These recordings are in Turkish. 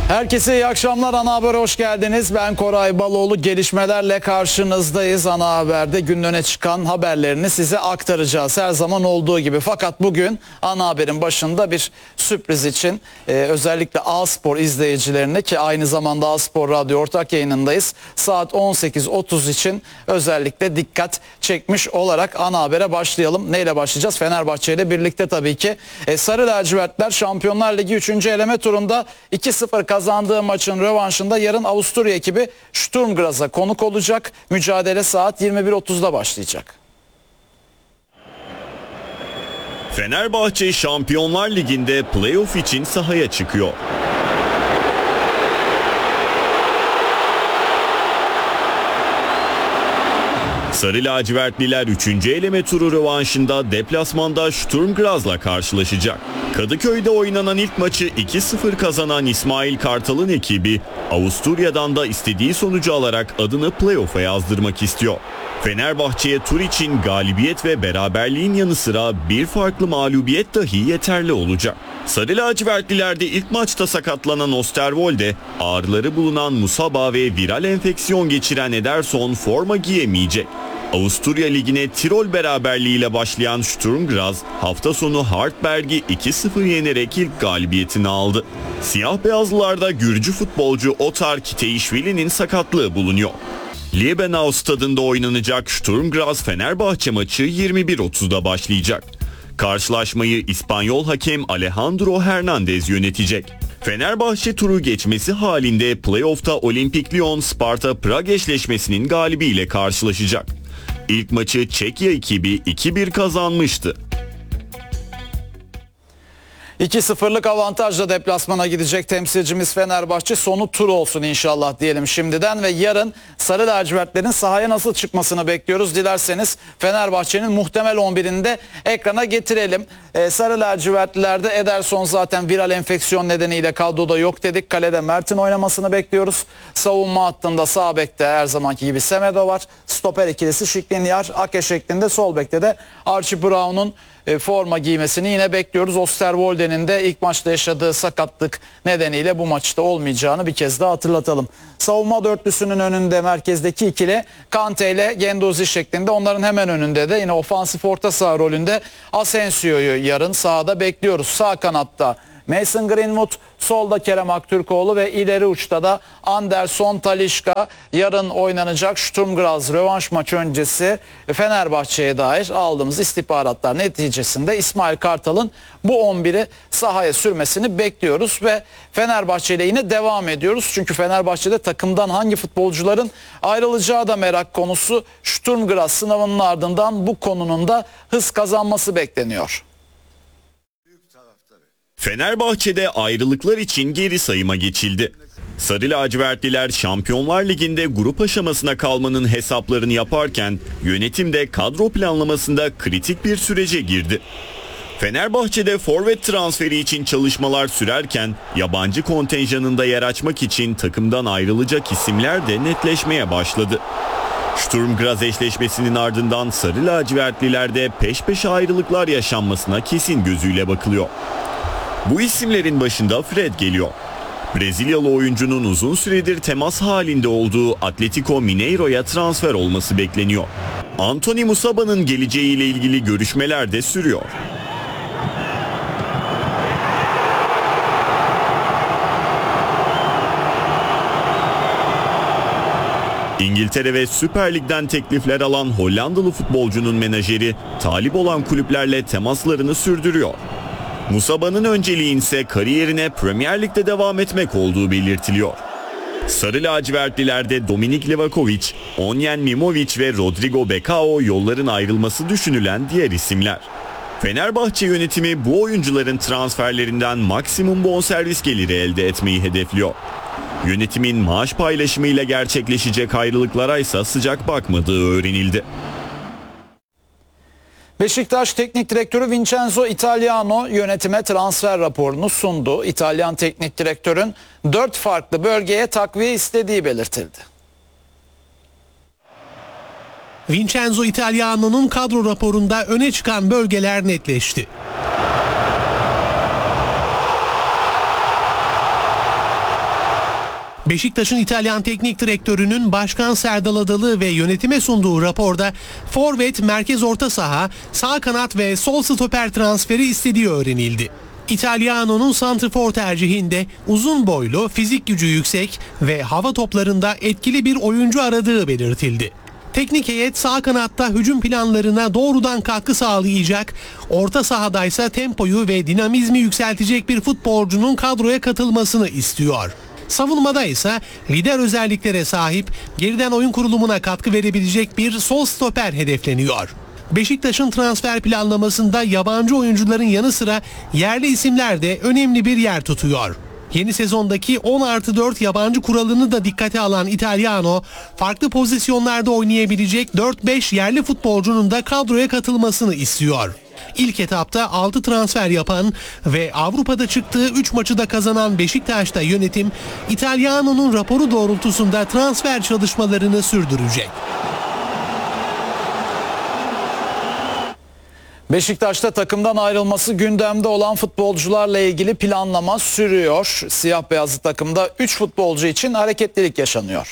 Herkese iyi akşamlar. Ana Haber'e hoş geldiniz. Ben Koray Baloğlu. Gelişmelerle karşınızdayız. Ana Haber'de günün öne çıkan haberlerini size aktaracağız. Her zaman olduğu gibi. Fakat bugün Ana Haber'in başında bir sürpriz için özellikle A-Spor izleyicilerine, ki aynı zamanda A-Spor Radyo ortak yayınındayız, saat 18.30 için özellikle dikkat çekmiş olarak Ana Haber'e başlayalım. Neyle başlayacağız? Fenerbahçe ile birlikte tabii ki. Sarı lacivertler Şampiyonlar Ligi 3. eleme turunda 2-0 kazandığı maçın rövanşında yarın Avusturya ekibi Sturm Graz'a konuk olacak. Mücadele saat 21.30'da başlayacak. Fenerbahçe Şampiyonlar Ligi'nde playoff için sahaya çıkıyor. Sarı lacivertliler 3. eleme turu rövanşında deplasmanda Sturm Graz'la karşılaşacak. Kadıköy'de oynanan ilk maçı 2-0 kazanan İsmail Kartal'ın ekibi Avusturya'dan da istediği sonucu alarak adını playoff'a yazdırmak istiyor. Fenerbahçe'ye tur için galibiyet ve beraberliğin yanı sıra bir farklı mağlubiyet dahi yeterli olacak. Sarı lacivertlilerde ilk maçta sakatlanan Osterwolde, ağrıları bulunan Musaba ve viral enfeksiyon geçiren Ederson forma giyemeyecek. Avusturya Ligi'ne Tirol beraberliğiyle başlayan Sturm Graz hafta sonu Hartberg'i 2-0 yenerek ilk galibiyetini aldı. Siyah beyazlılarda Gürcü futbolcu Otar Kiteişvili'nin sakatlığı bulunuyor. Liebenau stadında oynanacak Sturm Graz Fenerbahçe maçı 21.30'da başlayacak. Karşılaşmayı İspanyol hakem Alejandro Hernandez yönetecek. Fenerbahçe turu geçmesi halinde playoff'ta Olimpik Lyon Sparta Prag eşleşmesinin galibiyle karşılaşacak. İlk maçı Çekya ekibi 2-1 kazanmıştı. 2-0'lık avantajla deplasmana gidecek temsilcimiz Fenerbahçe. Sonu tur olsun inşallah diyelim şimdiden ve yarın Sarı lacivertlerin sahaya nasıl çıkmasını bekliyoruz. Dilerseniz Fenerbahçe'nin muhtemel 11'ini de ekrana getirelim. Sarı lacivertlilerde Ederson zaten viral enfeksiyon nedeniyle kadroda yok dedik. Kalede Mert'in oynamasını bekliyoruz. Savunma hattında sağ bekte her zamanki gibi Semedo var. Stoper ikilisi Şikrinyar, Ake şeklinde, sol bekte de Archie Brown'un forma giymesini yine bekliyoruz. Osterwolde'nin de ilk maçta yaşadığı sakatlık nedeniyle bu maçta olmayacağını bir kez daha hatırlatalım. Savunma dörtlüsünün önünde merkezdeki ikili Kante ile Guendouzi şeklinde. Onların hemen önünde de yine ofansif orta saha rolünde Asensio'yu yarın sahada bekliyoruz. Sağ kanatta Mason Greenwood, solda Kerem Aktürkoğlu ve ileri uçta da Anderson Talisca. Yarın oynanacak Sturm Graz rövanş maç öncesi Fenerbahçe'ye dair aldığımız istihbaratlar neticesinde İsmail Kartal'ın bu 11'i sahaya sürmesini bekliyoruz ve Fenerbahçe ile yine devam ediyoruz. Çünkü Fenerbahçe'de takımdan hangi futbolcuların ayrılacağı da merak konusu. Sturm Graz sınavının ardından bu konunun da hız kazanması bekleniyor. Fenerbahçe'de ayrılıklar için geri sayıma geçildi. Sarı lacivertliler Şampiyonlar Ligi'nde grup aşamasına kalmanın hesaplarını yaparken yönetim de kadro planlamasında kritik bir sürece girdi. Fenerbahçe'de forvet transferi için çalışmalar sürerken yabancı kontenjanında yer açmak için takımdan ayrılacak isimler de netleşmeye başladı. Sturm Graz eşleşmesinin ardından Sarı lacivertlilerde peş peşe ayrılıklar yaşanmasına kesin gözüyle bakılıyor. Bu isimlerin başında Fred geliyor. Brezilyalı oyuncunun uzun süredir temas halinde olduğu Atletico Mineiro'ya transfer olması bekleniyor. Anthony Musaba'nın geleceğiyle ilgili görüşmeler de sürüyor. İngiltere ve Süper Lig'den teklifler alan Hollandalı futbolcunun menajeri talip olan kulüplerle temaslarını sürdürüyor. Musaba'nın önceliği ise kariyerine Premier Lig'de devam etmek olduğu belirtiliyor. Sarı lacivertlilerde Dominik Livakovic, Onyen Mimovic ve Rodrigo Becao yolların ayrılması düşünülen diğer isimler. Fenerbahçe yönetimi bu oyuncuların transferlerinden maksimum bonservis geliri elde etmeyi hedefliyor. Yönetimin maaş paylaşımıyla gerçekleşecek ayrılıklara ise sıcak bakmadığı öğrenildi. Beşiktaş Teknik Direktörü Vincenzo Italiano yönetime transfer raporunu sundu. İtalyan Teknik Direktörün 4 farklı bölgeye takviye istediği belirtildi. Vincenzo Italiano'nun kadro raporunda öne çıkan bölgeler netleşti. Beşiktaş'ın İtalyan teknik direktörünün Başkan Serdal Adalı ve yönetime sunduğu raporda forvet, merkez orta saha, sağ kanat ve sol stoper transferi istediği öğrenildi. İtalyano'nun santrfor tercihinde uzun boylu, fizik gücü yüksek ve hava toplarında etkili bir oyuncu aradığı belirtildi. Teknik heyet sağ kanatta hücum planlarına doğrudan katkı sağlayacak, orta sahadaysa tempoyu ve dinamizmi yükseltecek bir futbolcunun kadroya katılmasını istiyor. Savunmada ise lider özelliklere sahip, geriden oyun kurulumuna katkı verebilecek bir sol stoper hedefleniyor. Beşiktaş'ın transfer planlamasında yabancı oyuncuların yanı sıra yerli isimler de önemli bir yer tutuyor. Yeni sezondaki 10+4 yabancı kuralını da dikkate alan İtalyano, farklı pozisyonlarda oynayabilecek 4-5 yerli futbolcunun da kadroya katılmasını istiyor. İlk etapta 6 transfer yapan ve Avrupa'da çıktığı 3 maçı da kazanan Beşiktaş'ta yönetim, İtalyano'nun raporu doğrultusunda transfer çalışmalarını sürdürecek. Beşiktaş'ta takımdan ayrılması gündemde olan futbolcularla ilgili planlama sürüyor. Siyah beyazlı takımda 3 futbolcu için hareketlilik yaşanıyor.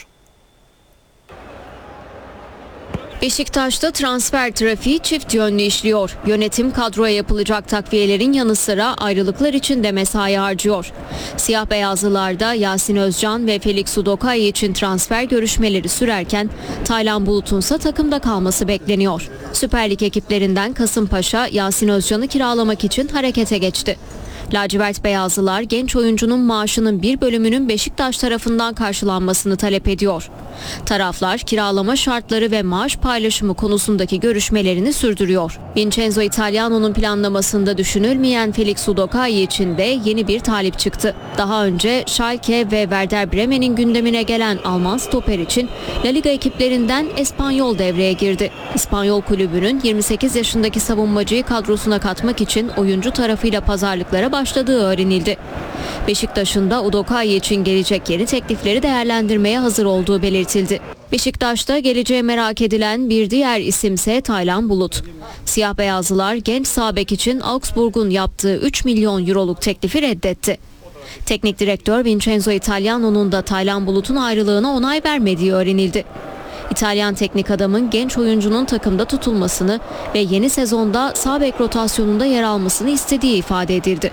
Beşiktaş'ta transfer trafiği çift yönlü işliyor. Yönetim kadroya yapılacak takviyelerin yanı sıra ayrılıklar için de mesai harcıyor. Siyah beyazlılarda Yasin Özcan ve Felix Udokai için transfer görüşmeleri sürerken Taylan Bulut'un ise takımda kalması bekleniyor. Süper Lig ekiplerinden Kasımpaşa Yasin Özcan'ı kiralamak için harekete geçti. Lacivert beyazlılar genç oyuncunun maaşının bir bölümünün Beşiktaş tarafından karşılanmasını talep ediyor. Taraflar kiralama şartları ve maaş paylaşımı konusundaki görüşmelerini sürdürüyor. Vincenzo Italiano'nun planlamasında düşünülmeyen Felix Udokai için de yeni bir talip çıktı. Daha önce Schalke ve Werder Bremen'in gündemine gelen Alman stoper için La Liga ekiplerinden Espanyol devreye girdi. İspanyol kulübünün 28 yaşındaki savunmacıyı kadrosuna katmak için oyuncu tarafıyla pazarlıklara başladığı öğrenildi. Beşiktaş'ın da Udokai için gelecek yeni teklifleri değerlendirmeye hazır olduğu belirtildi. Beşiktaş'ta geleceği merak edilen bir diğer isimse Taylan Bulut. Siyah beyazlılar genç sağ bek için Augsburg'un yaptığı 3 milyon euroluk teklifi reddetti. Teknik direktör Vincenzo Italiano'nun da Taylan Bulut'un ayrılığına onay vermediği öğrenildi. İtalyan teknik adamın genç oyuncunun takımda tutulmasını ve yeni sezonda sağ bek rotasyonunda yer almasını istediği ifade edildi.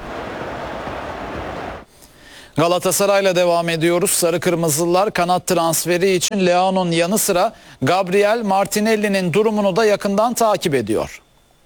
Galatasaray'la devam ediyoruz. Sarı Kırmızılılar kanat transferi için Leao'nun yanı sıra Gabriel Martinelli'nin durumunu da yakından takip ediyor.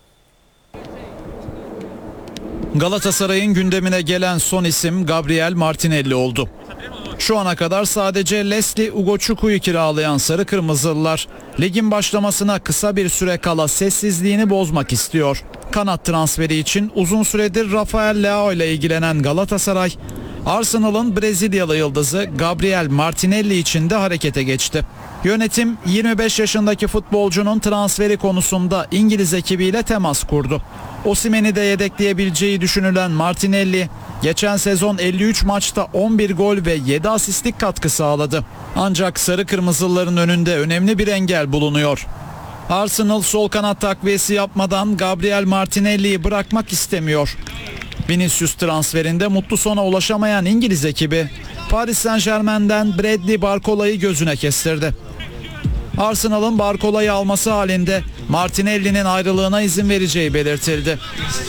Galatasaray'ın gündemine gelen son isim Gabriel Martinelli oldu. Şu ana kadar sadece Leslie Ugochukwu kiralayan Sarı Kırmızılılar ligin başlamasına kısa bir süre kala sessizliğini bozmak istiyor. Kanat transferi için uzun süredir Rafael Leao ile ilgilenen Galatasaray, Arsenal'ın Brezilyalı yıldızı Gabriel Martinelli için de harekete geçti. Yönetim 25 yaşındaki futbolcunun transferi konusunda İngiliz ekibiyle temas kurdu. Osimhen'i de yedekleyebileceği düşünülen Martinelli, geçen sezon 53 maçta 11 gol ve 7 asistlik katkı sağladı. Ancak Sarı Kırmızılıların önünde önemli bir engel bulunuyor. Arsenal sol kanat takviyesi yapmadan Gabriel Martinelli'yi bırakmak istemiyor. Vinicius transferinde mutlu sona ulaşamayan İngiliz ekibi Paris Saint-Germain'den Bradley Barcola'yı gözüne kestirdi. Arsenal'ın Barcola'yı alması halinde Martinelli'nin ayrılığına izin vereceği belirtildi.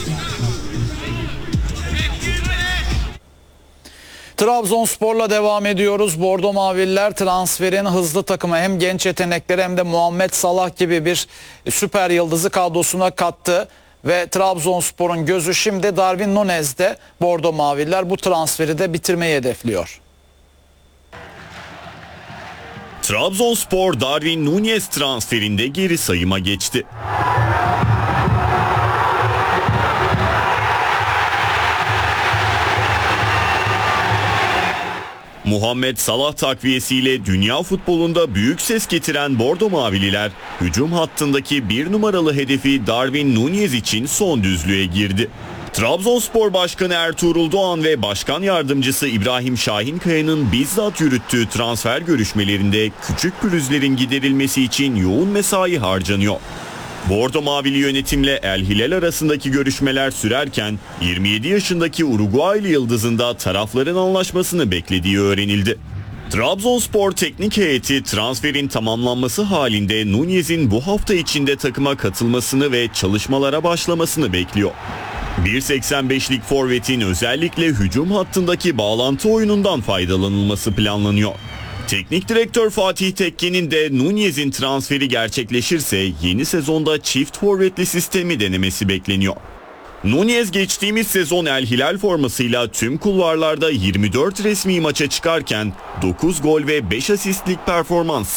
Trabzonspor'la devam ediyoruz. Bordo Mavililer transferin hızlı takımı hem genç yetenekleri hem de Muhammed Salah gibi bir süper yıldızı kadrosuna kattı. Ve Trabzonspor'un gözü şimdi Darwin Nunez'de. Bordo Mavililer bu transferi de bitirmeyi hedefliyor. Trabzonspor Darwin Nunez transferinde geri sayıma geçti. Muhammed Salah takviyesiyle dünya futbolunda büyük ses getiren Bordo Mavililer, hücum hattındaki bir numaralı hedefi Darwin Nunez için son düzlüğe girdi. Trabzonspor Başkanı Ertuğrul Doğan ve Başkan Yardımcısı İbrahim Şahinkaya'nın bizzat yürüttüğü transfer görüşmelerinde küçük pürüzlerin giderilmesi için yoğun mesai harcanıyor. Bordo Mavili yönetimle El Hilal arasındaki görüşmeler sürerken 27 yaşındaki Uruguaylı yıldızın da tarafların anlaşmasını beklediği öğrenildi. Trabzonspor teknik heyeti transferin tamamlanması halinde Nunez'in bu hafta içinde takıma katılmasını ve çalışmalara başlamasını bekliyor. 1.85'lik forvetin özellikle hücum hattındaki bağlantı oyunundan faydalanılması planlanıyor. Teknik direktör Fatih Tekke'nin de Nunez'in transferi gerçekleşirse yeni sezonda çift forvetli sistemi denemesi bekleniyor. Nunez geçtiğimiz sezon El Hilal formasıyla tüm kulvarlarda 24 resmi maça çıkarken 9 gol ve 5 asistlik performans